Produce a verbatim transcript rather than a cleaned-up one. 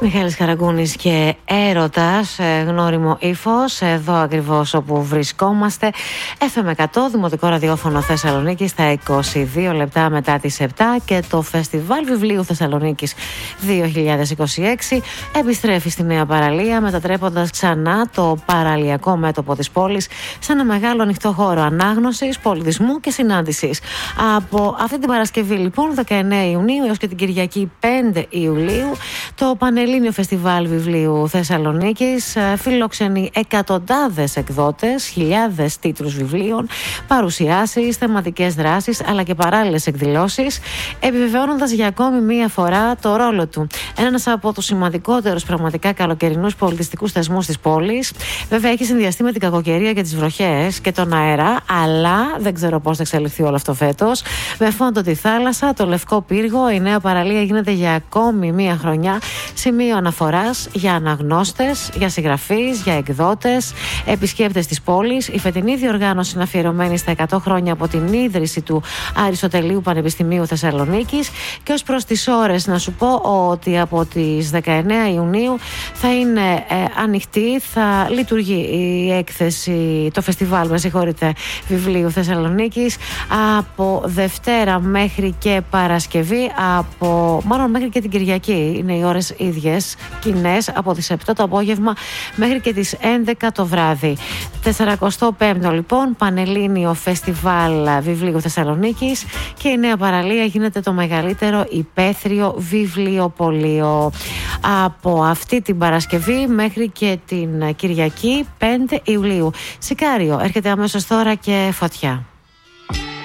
Μιχάλης Καραγκούνης και Έρωτας, γνώριμο ύφος, εδώ ακριβώς όπου βρισκόμαστε. εφ εμ εκατό, Δημοτικό Ραδιόφωνο Θεσσαλονίκη, στα είκοσι δύο λεπτά μετά τις επτά, και το Φεστιβάλ Βιβλίου Θεσσαλονίκης δύο χιλιάδες είκοσι έξι επιστρέφει στη νέα παραλία, μετατρέποντας ξανά το παραλιακό μέτωπο της πόλης σε ένα μεγάλο ανοιχτό χώρο ανάγνωσης, πολιτισμού και συνάντησης. Από αυτή την Παρασκευή, λοιπόν, δεκαεννέα Ιουνίου έως και την Κυριακή πέντε Ιουλίου, το Πανελλήνιο Φεστιβάλ Βιβλίου Θεσσαλονίκης φιλοξενεί εκατοντάδες εκδότες, χιλιάδες τίτλους βιβλίων, παρουσιάσεις, θεματικές δράσεις αλλά και παράλληλες εκδηλώσεις, επιβεβαιώνοντας για ακόμη μία φορά το ρόλο του. Ένας από τους σημαντικότερους πραγματικά καλοκαιρινούς πολιτιστικούς θεσμούς της πόλης. Βέβαια, έχει συνδυαστεί με την κακοκαιρία και τις βροχές και τον αέρα, αλλά δεν ξέρω πώς θα εξελιχθεί όλο αυτό φέτος. Με φόντο τη θάλασσα, το Λευκό Πύργο, η νέα παραλία γίνεται για ακόμη μία χρονιά σημείο αναφοράς για αναγνώστες, για συγγραφείς, για εκδότες, επισκέπτες της πόλης. Η φετινή διοργάνωση είναι αφιερωμένη στα εκατό χρόνια από την ίδρυση του Αριστοτελείου Πανεπιστημίου Θεσσαλονίκης, και ως προς τις ώρες να σου πω ότι από τις δεκαεννέα Ιουνίου θα είναι ε, ανοιχτή, θα λειτουργεί η έκθεση, το φεστιβάλ, με συγχωρείτε, Βιβλίου Θεσσαλονίκης από Δευτέρα μέχρι και Παρασκευή, από, μάλλον μέχρι και την Κυριακή είναι οι ώρες ίδιες, κοινές, από τις επτά το απόγευμα μέχρι και τις έντεκα το βράδυ. σαράντα πέμπτο λοιπόν Πανελλήνιο Φεστιβάλ Βιβλίου Θεσσαλονίκης, και η νέα παραλία γίνεται το μεγαλύτερο υπαίθριο βιβλιοπωλείο. Από αυτή την Παρασκευή μέχρι και την Κυριακή πέντε Ιουλίου. Σικάριο έρχεται αμέσως τώρα και φωτιά.